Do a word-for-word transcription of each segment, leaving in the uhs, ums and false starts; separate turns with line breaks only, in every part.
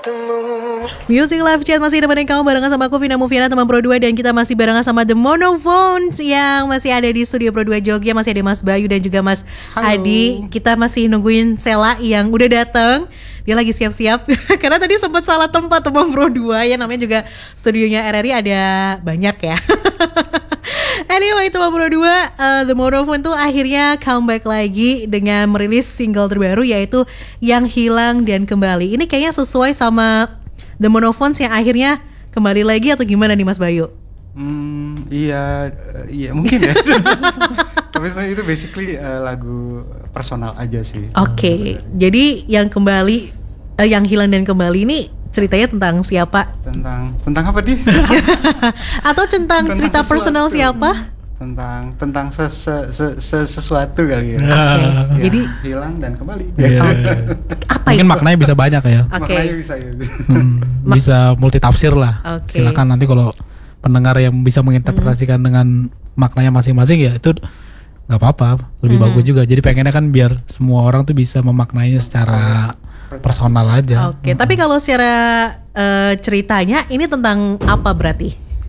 Music Live Chat masih nemenin kamu barengan sama aku Vina Mufiana, teman Pro dua. Dan kita masih barengan sama The Monophones yang masih ada di studio Pro dua Jogja. Masih ada Mas Bayu dan juga Mas
Halo.
Adi. Kita masih nungguin Sela yang udah datang. Dia lagi siap-siap karena tadi sempat salah tempat teman Pro dua. Ya namanya juga studionya R R I ada banyak ya. Anyway, teman Pro dua, uh, The Monophones tuh akhirnya comeback lagi dengan merilis single terbaru yaitu Yang Hilang dan Kembali. Ini kayaknya sesuai sama The Monophones yang akhirnya kembali lagi atau gimana nih Mas Bayu?
Hmm, iya, uh, iya mungkin ya. Tapi sebenarnya itu basically uh, lagu personal aja sih.
Oke, okay. Jadi yang kembali, uh, yang hilang dan kembali ini ceritanya tentang siapa?
Tentang tentang apa dia?
Atau tentang, tentang cerita
sesuatu.
Personal siapa?
Tentang tentang ses, ses, ses, sesuatu kali ya.
Oke. Okay.
Ya,
Jadi
hilang dan kembali.
Yeah.
Apa
mungkin
itu?
Maknanya bisa banyak ya.
Oke.
Okay. Maknanya bisa ya.
Hmm, bisa multitafsir lah.
Okay.
Silakan nanti kalau pendengar yang bisa menginterpretasikan hmm. dengan maknanya masing-masing ya itu nggak apa-apa, lebih hmm. bagus juga. Jadi pengennya kan biar semua orang tuh bisa memaknainya secara personal aja.
Oke, okay. hmm. Tapi kalau secara uh, ceritanya ini tentang apa berarti?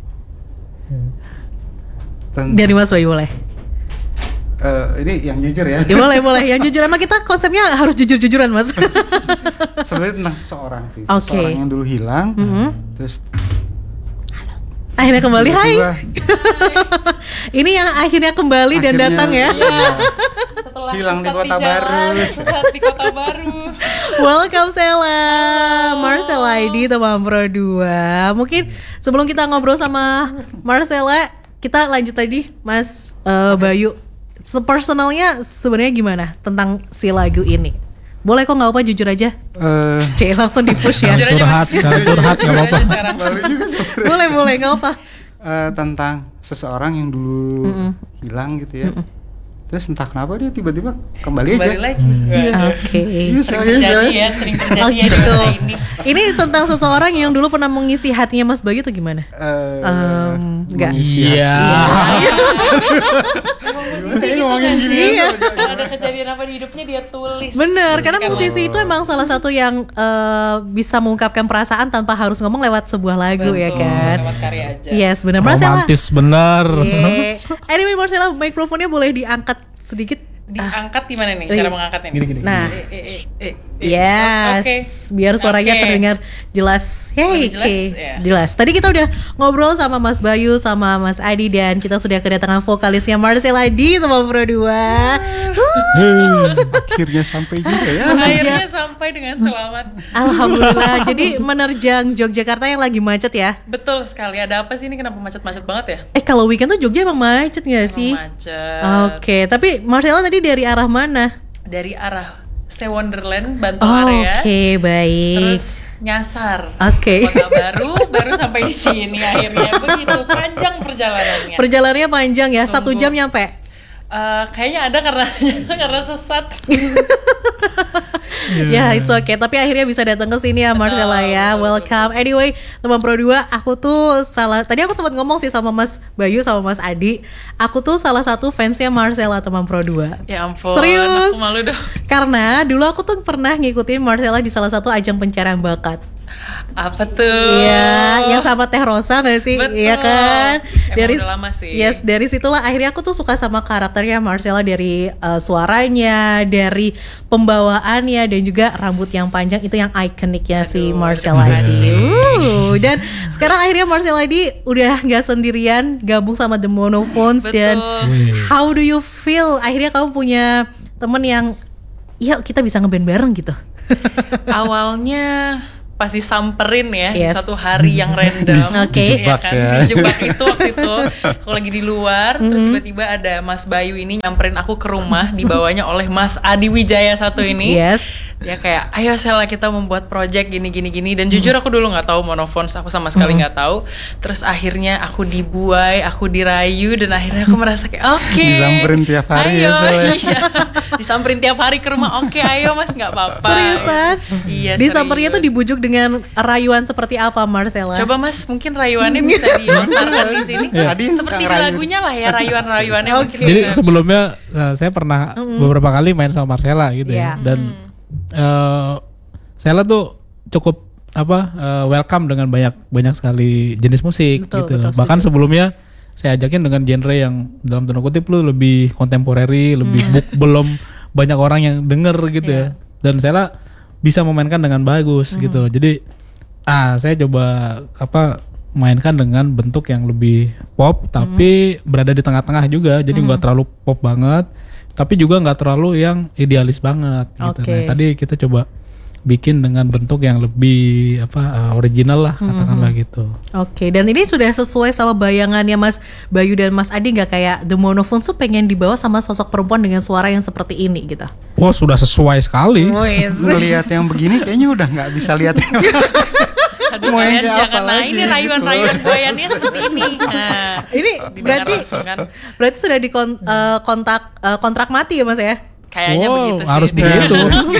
Tentang... Dari Mas Bayu boleh.
Uh, ini yang jujur ya.
Ya boleh boleh, yang jujur. Emang kita konsepnya harus jujur-jujuran Mas.
Sebenarnya tentang seseorang sih,
okay.
seseorang yang dulu hilang, mm-hmm. terus
akhirnya kembali. Hai. Ini yang akhirnya kembali akhirnya, dan datang ya.
Iya. Setelah
hilang di kota
jalan,
baru.
Sesat di kota baru.
Welcome Sela, Marcella I D teman Pro dua. Mungkin sebelum kita ngobrol sama Marcella, kita lanjut tadi Mas uh, Bayu. Personalnya sebenarnya gimana tentang si lagu ini? Boleh kok nggak apa jujur aja. Uh, C langsung di push ya.
Curhat, curhat nggak apa-apa.
Boleh boleh nggak apa.
Uh, tentang seseorang yang dulu Mm-mm. hilang gitu ya. Mm-mm. Terus entah kenapa dia tiba-tiba kembali, kembali
aja. Lagi.
Iya. Oke.
Iya, sering terjadi ya, sering terjadi oh, gitu. Ya ini.
Ini tentang seseorang yang dulu pernah mengisi hatinya Mas Bayu atau gimana?
Uh,
um, enggak.
Iya.
Musisi gitu kan sih. Iya. Kalau ada kejadian apa di hidupnya dia tulis.
Bener, karena musisi itu emang salah satu yang uh, bisa mengungkapkan perasaan tanpa harus ngomong lewat sebuah lagu. Betul, ya kan.
Lewat karya aja.
Yes, benar.
Romantis bener.
Yeah. Anyway, Marcella, mikrofonnya boleh diangkat sedikit.
Diangkat di mana nih cara mengangkatnya?
Gini-gini.
Nah,
eh, eh, eh, eh,
yes, okay. Biar suaranya okay. terdengar jelas. Hey,
jelas,
okay.
ya.
Jelas. Tadi kita udah ngobrol sama Mas Bayu, sama Mas Adi, dan kita sudah kedatangan vokalisnya Marcella I D sama Pro dua.
Akhirnya sampai juga ya.
Akhirnya sampai dengan selamat.
Alhamdulillah. Jadi menerjang Yogyakarta yang lagi macet ya.
Betul sekali. Ada apa sih ini? Kenapa macet-macet banget ya?
Eh kalau weekend tuh Jogja emang macet nggak sih?
Macet.
Oke, okay. Tapi Marcella tadi dari arah mana?
Dari arah Se Wonderland, Bantul
oh,
area.
Oke, okay, baik.
Terus nyasar.
Oke. Okay.
Kota baru, baru sampai di sini akhirnya. Begitu panjang perjalanannya.
Perjalanannya panjang ya, Sungguh. Satu jam nyampe.
Uh, kayaknya ada karena karena sesat.
Ya, it's okay. Tapi akhirnya bisa datang ke sini ya Marcella ya. Welcome. Anyway, teman Pro dua, aku tuh salah. Tadi aku sempat ngomong sih sama Mas Bayu sama Mas Adi. Aku tuh salah satu fansnya Marcella teman Pro dua.
Ya ampun.
Serius?
Aku malu dong.
Karena dulu aku tuh pernah ngikutin Marcella di salah satu ajang pencarian bakat.
Apa tuh?
Iya, yang sama Teh Rosa nggak sih?
Betul.
Iya kan?
Emang
dari
udah lama sih.
Yes, dari situlah akhirnya aku tuh suka sama karakternya Marcella, dari uh, suaranya, dari pembawaannya, dan juga rambut yang panjang itu yang ikonik ya. Aduh, si Marcella I D. Uh, dan sekarang akhirnya Marcella I D udah nggak sendirian, gabung sama The Monophones. Dan how do you feel? Akhirnya kamu punya temen yang, ya kita bisa ngeband bareng gitu.
Awalnya pasti samperin ya, yes. Di suatu hari yang random.
Oke.
Dijebak
ya kan?
ya.
Dijebak itu waktu itu aku lagi di luar, mm-hmm. Terus tiba-tiba ada Mas Bayu ini nyamperin aku ke rumah, dibawanya oleh Mas Adi Wijaya satu ini.
Yes.
Dia kayak, ayo Sela kita membuat project gini gini gini. Dan jujur aku dulu nggak tahu Monophones, aku sama sekali nggak mm-hmm. tahu. Terus akhirnya aku dibuai, aku dirayu, dan akhirnya aku merasa kayak oke. Okay,
disamperin tiap hari
ayo,
ya
iya. Disamperin tiap hari ke rumah. Oke, okay, ayo Mas, nggak apa-apa.
Seriusan?
Iya.
Disamperinnya
serius.
tuh dibujuk dengan rayuan seperti apa Marcella?
Coba Mas, mungkin rayuannya bisa dilontarkan di sini.
Ya.
Seperti di lagunya lah ya, rayuan-rayuannya.
Okay.
Jadi sebelumnya uh, saya pernah mm-hmm. beberapa kali main sama Marcella gitu yeah. ya. Dan mm. uh, Sela tuh cukup apa uh, welcome dengan banyak banyak sekali jenis musik
Betul,
gitu.
betul,
Bahkan
setuju.
sebelumnya saya ajakin dengan genre yang dalam tanda kutip lu lebih kontemporeri, lebih book, belum banyak orang yang denger gitu ya. Dan saya bisa memainkan dengan bagus gitu. Jadi ah saya coba apa mainkan dengan bentuk yang lebih pop tapi berada di tengah-tengah juga. Jadi nggak terlalu pop banget, tapi juga nggak terlalu yang idealis banget gitu.
Oke.
Nah, tadi kita coba bikin dengan bentuk yang lebih apa uh, original lah katakanlah gitu.
Oke, dan ini sudah sesuai sama bayangannya Mas Bayu dan Mas Adi nggak, kayak The Monophones tuh pengen dibawa sama sosok perempuan dengan suara yang seperti ini gitu?
Wah sudah sesuai sekali.
Ngelihat yang begini kayaknya udah nggak bisa lihat yang
Aduh,
Mau yang
kalian
kayak
jangan,
apa
nah
lagi?
ini rayuan-rayuan buayannya seperti ini. Nah,
Ini
didengar
berarti
langsung kan.
berarti sudah di kon- eh, kontak eh, kontrak mati ya Mas ya?
Kayaknya
Wow,
begitu sih.
harus begitu.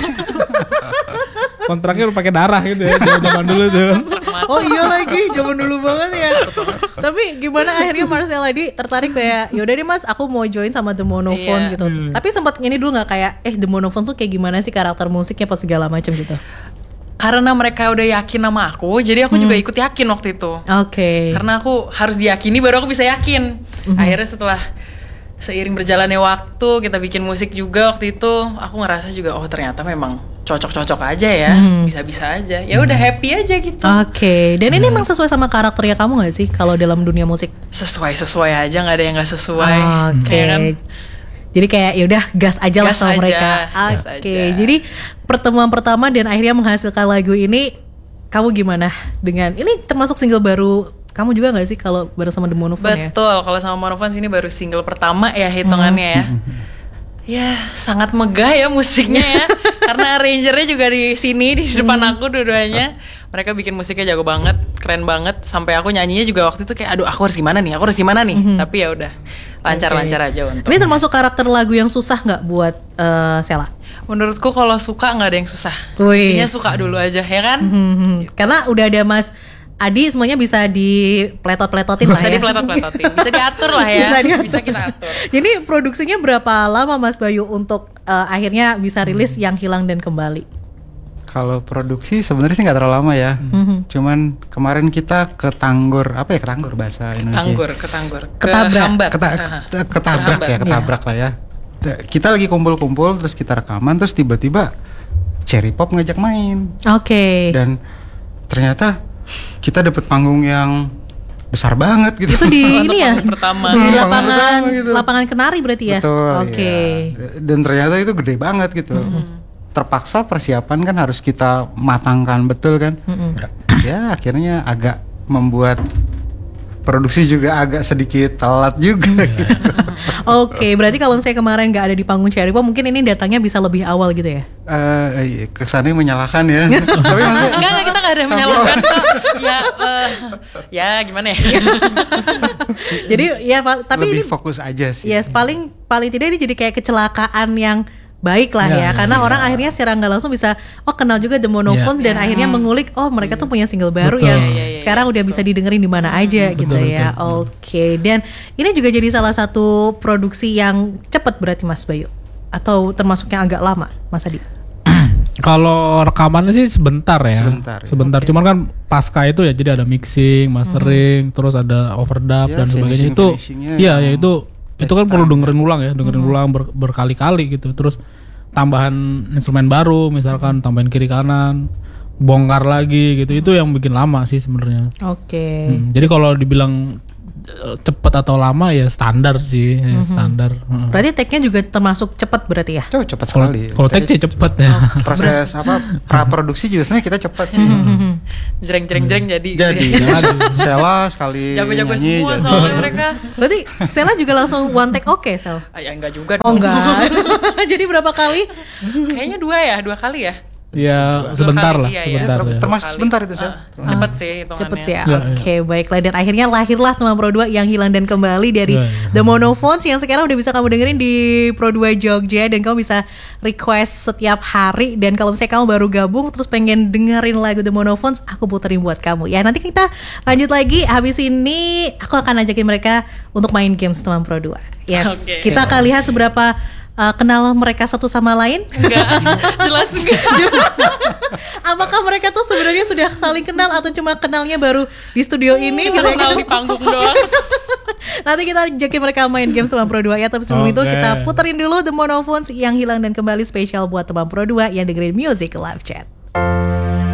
Kontraknya udah pakai darah gitu ya, zaman dulu tuh.
Oh iya lagi, zaman dulu banget ya. Tapi gimana akhirnya Marcel Adi tertarik kayak, yaudah deh Mas, aku mau join sama The Monophones
Iya.
gitu. Tapi sempat ini dulu nggak kayak, eh The Monophones tuh kayak gimana sih karakter musiknya apa segala macam gitu?
Karena mereka udah yakin sama aku, jadi aku juga ikut yakin waktu itu.
Oke.
Karena aku harus diyakini baru aku bisa yakin. Akhirnya setelah seiring berjalannya waktu, kita bikin musik juga waktu itu, aku ngerasa juga oh ternyata memang cocok-cocok aja ya, bisa-bisa aja. Ya udah happy aja gitu.
Oke. Dan ini emang sesuai sama karakternya kamu nggak sih kalau dalam dunia musik?
Sesuai-sesuai aja, nggak ada yang nggak sesuai.
Oke.
Ya kan?
Jadi kayak yaudah gas aja lah
Gas
sama
aja,
mereka.
gas
Oke.
aja.
Jadi pertemuan pertama dan akhirnya menghasilkan lagu ini, kamu gimana dengan ini termasuk single baru kamu juga nggak sih kalau bareng sama The Monophones ya?
Betul, kalau sama Monophones ini baru single pertama ya hitungannya ya. Ya sangat megah ya musiknya ya. Karena arrangernya juga di sini di depan aku dua-duanya. Mereka bikin musiknya jago banget, keren banget. Sampai aku nyanyinya juga waktu itu kayak aduh aku harus gimana nih, aku harus gimana nih. Tapi ya udah lancar-lancar aja untuk.
Ini termasuk karakter lagu yang susah nggak buat eh, Sela?
Menurutku kalau suka nggak ada yang susah.
Wih.
Intinya suka dulu aja ya kan.
Hmm, karena udah ada Mas Adi, semuanya bisa dipletot-pletotin lah
Bisa
ya.
dipletot-pletotin, bisa diatur lah ya.
Bisa diatur.
Bisa kita atur.
Jadi produksinya berapa lama Mas Bayu untuk eh, akhirnya bisa rilis Yang Hilang dan Kembali?
Kalau produksi sebenarnya sih nggak terlalu lama ya. Cuman kemarin kita ke Tanggor, apa ya ke Tanggor bahasa Indonesia?
Tanggor, ketanggor,
Ketabrak.
kehambat.
Keta- keta- ketabrak ya, ketabrak lah ya. T- Kita lagi kumpul-kumpul terus kita rekaman terus tiba-tiba Cherry Pop ngajak main
Oke.
dan ternyata kita dapat panggung yang besar banget gitu.
Itu di
Untuk
ini ya?
panggung pertama.
Di
Panggung
lapangan
pertama gitu.
lapangan Kenari berarti ya?
Betul.
Oke.
iya. Dan ternyata itu gede banget gitu. Terpaksa persiapan kan harus kita matangkan betul kan. Ya akhirnya agak membuat produksi juga agak sedikit telat juga gitu.
Oke, berarti kalau misalnya kemarin nggak ada di panggung Cherry Pop, mungkin ini datangnya bisa lebih awal gitu ya?
Eh, iya, kesannya menyalahkan ya. Tapi maksudnya
Enggak, enggak, kita enggak ada yang
sama-
menyalahkan kok. Ya, eh, ya gimana ya?
Jadi ya Pak, tapi
lebih
ini
fokus aja sih.
yes, paling paling tidak ini jadi kayak kecelakaan yang baik lah ya,
Ya,
karena
ya,
orang akhirnya secara nggak langsung bisa oh kenal juga The Monophones dan akhirnya mengulik oh mereka tuh punya single baru
Betul.
yang
Ya,
ya, ya,
sekarang udah bisa didengerin di mana aja gitu
Betul,
ya. Oke, dan ini juga jadi salah satu produksi yang cepat berarti Mas Bayu, atau termasuk yang agak lama Mas Adi?
Kalau rekamannya sih sebentar ya.
Sebentar, ya.
Sebentar. Cuman kan pasca itu ya jadi ada mixing, mastering, terus ada overdub
Ya,
dan sebagainya
finishing-
itu.
finishingnya
Iya, ya
yang
itu itu kan
takes
perlu
time.
dengerin ulang ya, dengerin ulang ber- berkali-kali gitu. Terus tambahan instrumen baru, misalkan tambahin kiri kanan, bongkar lagi gitu. Itu yang bikin lama sih sebenarnya.
Oke.
Hmm, jadi kalau dibilang eh, cepet atau lama ya standar sih, ya, standar. Heeh.
Berarti take-nya juga termasuk cepat berarti ya?
Coba cepat
Kalau
sekali.
kalau take sih cepet ya.
Proses apa pra produksi juga sebenarnya kita cepat sih.
Jreng-jreng-jreng jadi.
Jadi Sela sekali
Jago-jago
nyanyi,
semua
jadi-
soalnya mereka.
Berarti Sela juga langsung one take oke Sel?
Ah, ya enggak juga.
Oh
dong.
enggak. Jadi berapa kali?
Kayaknya dua ya, dua kali ya.
Ya
Dua
sebentar
kali,
lah,
iya, iya.
sebentar
ter-
ya.
termasuk
Kali.
sebentar itu Sel.
Ah, cepet sih hitungannya.
Cepet sih ya.
Ya,
Oke, baiklah, dan akhirnya lahirlah teman Pro dua Yang Hilang dan Kembali dari
Ya, ya.
The Monophones yang sekarang udah bisa kamu dengerin di Pro dua Jogja dan kamu bisa request setiap hari. Dan kalau misalnya kamu baru gabung terus pengen dengerin lagu The Monophones, aku puterin buat kamu. Ya nanti kita lanjut lagi. Habis ini aku akan ajakin mereka untuk main games teman Pro dua. Yes,
Oke.
kita akan lihat seberapa uh, kenal mereka satu sama lain?
Enggak, jelas enggak.
Apakah mereka tuh sebenarnya sudah saling kenal atau cuma kenalnya baru di studio ini?
Kita
gitu
kenal
kan?
di panggung doang.
Nanti kita ajakin mereka main game sama Pro dua ya. Tapi sebelum itu
Oke.
kita puterin dulu The Monophones yang hilang dan kembali spesial buat teman Pro dua yang dengerin Music Live Chat.